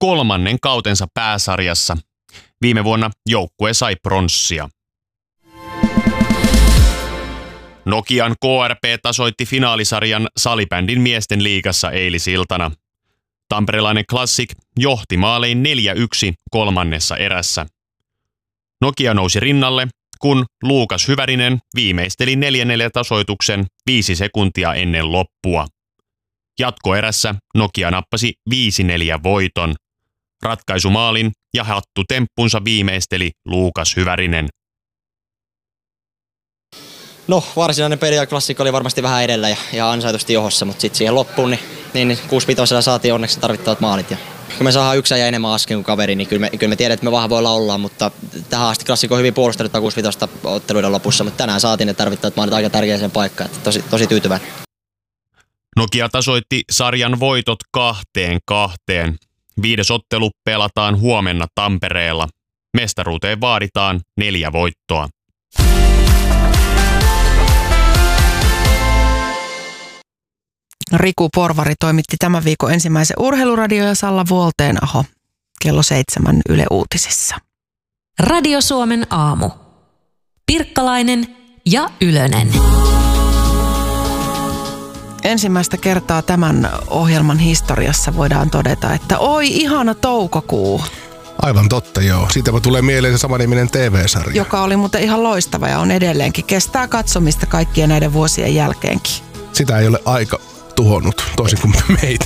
3. kautensa pääsarjassa. Viime vuonna joukkue sai pronssia. Nokian KRP tasoitti finaalisarjan salibändin miesten liigassa eilisiltana. Tamperelainen Classic johti maalein 4-1 kolmannessa erässä. Nokia nousi rinnalle, kun Luukas Hyvärinen viimeisteli 4-4 tasoituksen 5 sekuntia ennen loppua. Jatkoerässä Nokia nappasi 5-4 voiton. Ratkaisumaalin ja hattutemppunsa viimeisteli Luukas Hyvärinen. No, varsinainen peli ja Klassikko oli varmasti vähän edellä ja ansaitusti johossa, mutta sitten siihen loppuun niin 6-5 saatiin onneksi tarvittavat maalit. Ja kun me saadaan yksi ja enemmän asken kuin kaveri, niin kyllä me tiedetään, että me vahvoilla ollaan, mutta tähän asti Klassikko on hyvin puolustanut 6-5 otteluiden lopussa, mutta tänään saatiin ne tarvittavat maalit aika tärkeäseen paikkaan, että tosi tyytyväinen. Nokia tasoitti sarjan voitot 2-2. 5. ottelu pelataan huomenna Tampereella. Mestaruuteen vaaditaan 4 voittoa. Riku Porvari toimitti tämän viikon ensimmäisen urheiluradio ja Salla Vuolteenaho kello 7 Yle Uutisissa. Radio Suomen aamu. Pirkkalainen ja Ylönen. Ensimmäistä kertaa tämän ohjelman historiassa voidaan todeta, että oi ihana toukokuu. Aivan totta, joo. Siitä tulee mieleen se samaniminen TV-sarja. Joka oli muuten ihan loistava ja on edelleenkin. Kestää katsomista kaikkien näiden vuosien jälkeenkin. Sitä ei ole aika tuhonnut, toisin kuin meitä.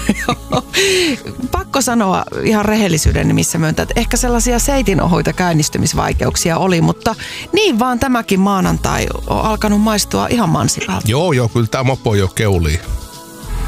Pakko sanoa ihan rehellisyyden nimissä myöntää, että ehkä sellaisia seitinohuita käynnistymisvaikeuksia oli, mutta niin vaan tämäkin maanantai on alkanut maistua ihan mansikalta. Joo, kyllä tämä mopo jo keulii.